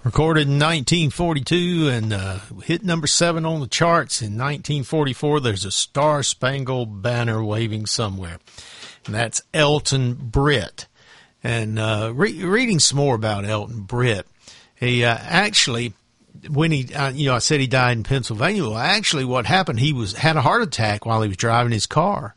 Recorded in 1942 and hit number 7 on the charts in 1944. There's a Star-Spangled Banner waving somewhere. And that's Elton Britt. And reading some more about Elton Britt, he actually, when he, I said he died in Pennsylvania. Well, actually what happened, he had a heart attack while he was driving his car.